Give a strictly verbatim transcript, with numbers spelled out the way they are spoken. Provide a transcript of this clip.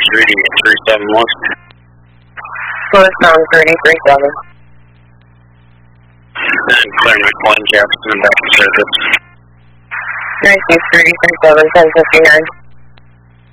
Rudy at three seven one. Northbound thirty three seven. And Claire McCoy, Jefferson, back to service. Northeast thirty three seven, ten fifty nine.